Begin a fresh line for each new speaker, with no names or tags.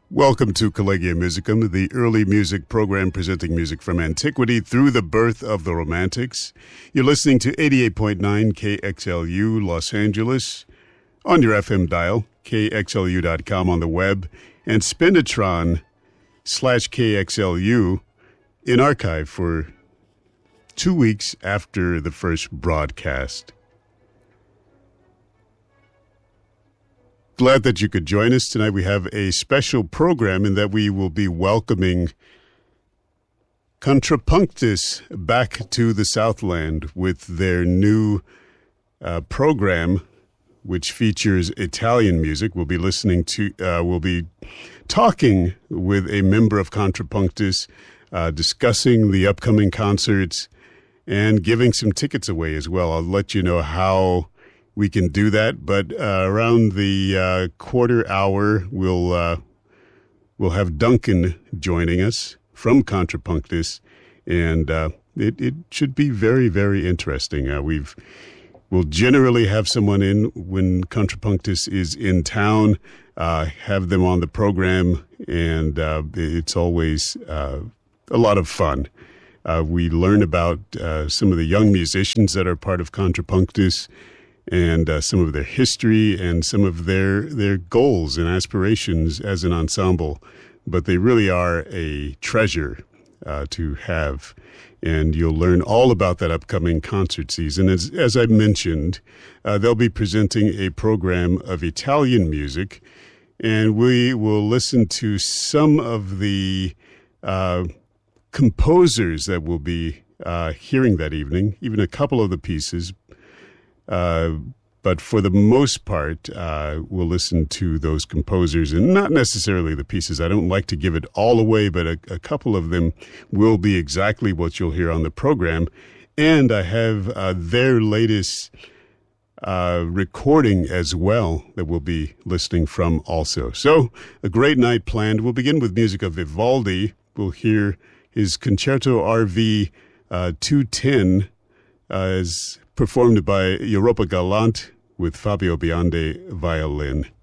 Welcome to Collegia Musicum, the early music program presenting music from antiquity through the birth of the Romantics. You're listening to 88.9 KXLU Los Angeles on your FM dial, kxlu.com on the web, and Spinitron/KXLU in archive for 2 weeks after the first broadcast. Glad that you could join us. Tonight we have a special program in that we will be welcoming Contrapunctus back to the Southland with their new program, which features Italian music. We'll be talking with a member of Contrapunctus, discussing the upcoming concerts and giving some tickets away as well. I'll let you know how we can do that, but around the quarter hour, we'll have Duncan joining us from Contrapunctus, and it should be very, very interesting. We'll generally have someone in when Contrapunctus is in town, have them on the program, and it's always a lot of fun. We learn about some of the young musicians that are part of Contrapunctus, and some of their history and some of their goals and aspirations as an ensemble. But they really are a treasure to have. And you'll learn all about that upcoming concert season. As I mentioned, they'll be presenting a program of Italian music, and we will listen to some of the composers that we'll be hearing that evening, even a couple of the pieces. But for the most part, we'll listen to those composers and not necessarily the pieces. I don't like to give it all away, but a couple of them will be exactly what you'll hear on the program. And I have their latest recording as well that we'll be listening from also. So a great night planned. We'll begin with music of Vivaldi. We'll hear his Concerto RV 210 as performed by Europa Galante with Fabio Biondi violin.